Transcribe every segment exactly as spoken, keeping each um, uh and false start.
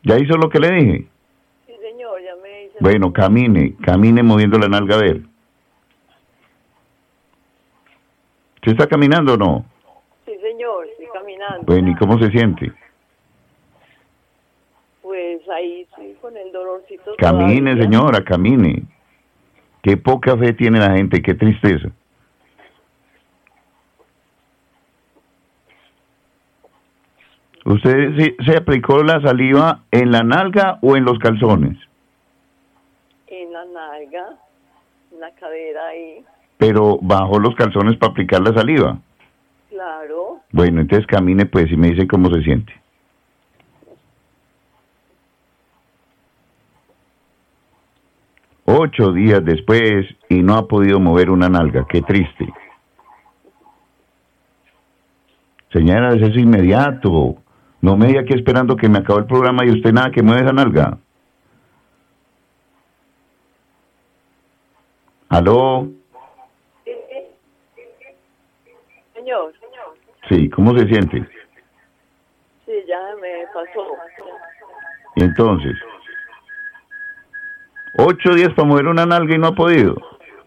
¿Ya hizo lo que le dije? Sí, señor, ya me hice. Bueno, camine, camine moviendo la nalga a ver. ¿Se está caminando o no? Sí, señor, estoy caminando. Bueno, ¿y cómo se siente? Pues ahí sí, con el dolorcito. Camine, todavía. señora, camine. Qué poca fe tiene la gente, qué tristeza. ¿Usted se, se aplicó la saliva en la nalga o en los calzones? En la nalga, en la cadera ahí. Pero bajó los calzones para aplicar la saliva. Claro. Bueno, entonces camine pues y me dice cómo se siente. Ocho días después y no ha podido mover una nalga, qué triste. Señora, eso es inmediato. No me diga aquí esperando que me acabe el programa y usted nada que mueve esa nalga. ¿Aló? Señor. Sí, ¿cómo se siente? Sí, ya me pasó. Y entonces, ocho días para mover una nalga y no ha podido.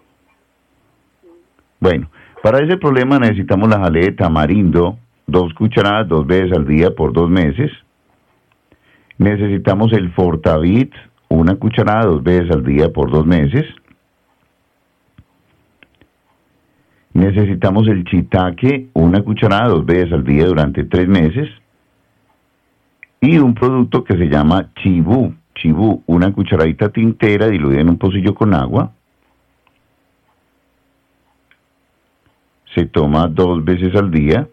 Bueno, para ese problema necesitamos la jalea de tamarindo, dos cucharadas dos veces al día por dos meses. Necesitamos el Fortavit, una cucharada dos veces al día por dos meses. Necesitamos el Shiitake, una cucharada dos veces al día durante tres meses. Y un producto que se llama Chibú. Chibú, una cucharadita tintera diluida en un pocillo con agua. Se toma dos veces al día.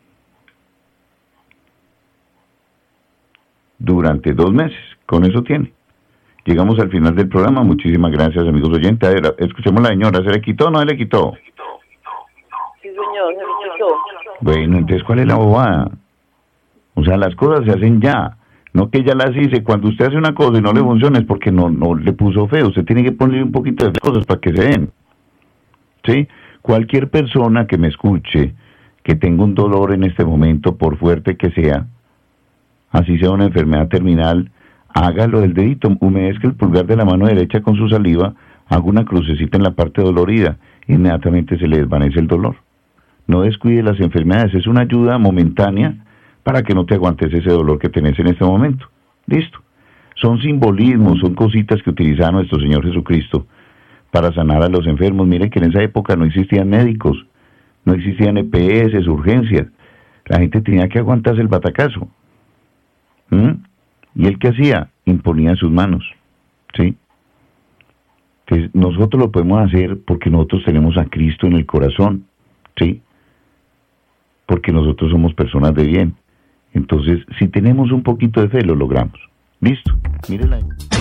Durante dos meses. Con eso tiene. Llegamos al final del programa. Muchísimas gracias, amigos oyentes. A ver, escuchemos a la señora. ¿Se le quitó o no se le quitó? Sí, señor, se me quitó. Bueno, entonces, ¿cuál es la bobada? O sea, las cosas se hacen ya. No que ya las hice. Cuando usted hace una cosa y no le funciona es porque no, no le puso fe. Usted tiene que poner un poquito de cosas para que se den. ¿Sí? Cualquier persona que me escuche, que tenga un dolor en este momento, por fuerte que sea, así sea una enfermedad terminal, hágalo del dedito, humedezca el pulgar de la mano derecha con su saliva, haga una crucecita en la parte dolorida, inmediatamente se le desvanece el dolor. No descuide las enfermedades, es una ayuda momentánea para que no te aguantes ese dolor que tenés en este momento. Listo. Son simbolismos, son cositas que utilizaba nuestro Señor Jesucristo para sanar a los enfermos. Miren que en esa época no existían médicos, no existían E P S, urgencias. La gente tenía que aguantarse el batacazo. ¿Mm? ¿Y él qué hacía? Imponía sus manos. ¿Sí? Entonces, nosotros lo podemos hacer porque nosotros tenemos a Cristo en el corazón. ¿Sí? Porque nosotros somos personas de bien. Entonces, si tenemos un poquito de fe, lo logramos. Listo. Mírenla.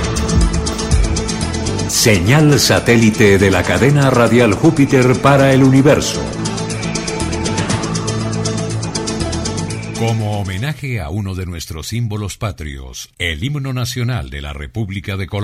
Señal satélite de la cadena radial Júpiter para el universo. Como homenaje a uno de nuestros símbolos patrios, el himno nacional de la República de Colombia.